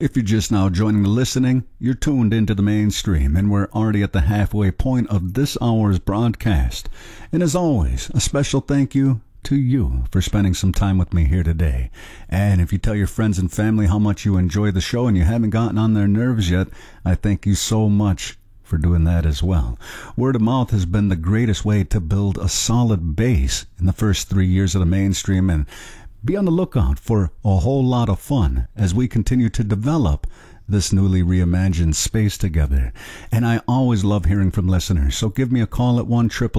If you're just now joining the listening, you're tuned into the mainstream, and we're already at the halfway point of this hour's broadcast. And as always, a special thank you to you for spending some time with me here today. And if you tell your friends and family how much you enjoy the show and you haven't gotten on their nerves yet, I thank you so much for doing that as well. Word of mouth has been the greatest way to build a solid base in the first 3 years of the mainstream, and be on the lookout for a whole lot of fun as we continue to develop this newly reimagined space together. And I always love hearing from listeners, so give me a call at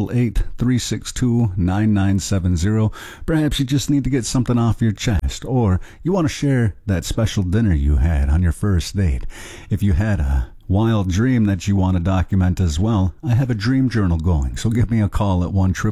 1-888-362-9970. Perhaps you just need to get something off your chest, or you want to share that special dinner you had on your first date. If you had a wild dream that you want to document as well, I have a dream journal going, so give me a call at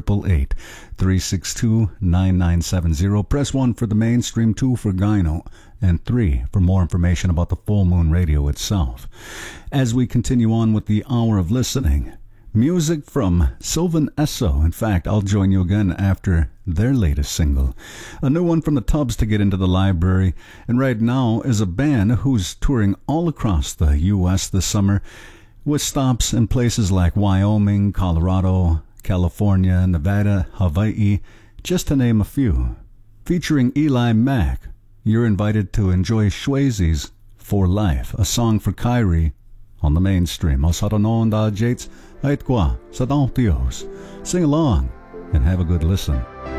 1-888-362-9970. Press 1 for the mainstream, 2 for Gyno, and 3 for more information about the Full Moon Radio itself. As we continue on with the hour of listening, music from Sylvan Esso. In fact, I'll join you again after their latest single. A new one from the Tubs to get into the library. And right now is a band who's touring all across the U.S. this summer, with stops in places like Wyoming, Colorado, California, Nevada, Hawaii, just to name a few. Featuring Eli Mack, you're invited to enjoy Swayze's For Life, a song for Kyrie, on the mainstream. Os haranon da jates, ait qua, sa Dios. Sing along and have a good listen.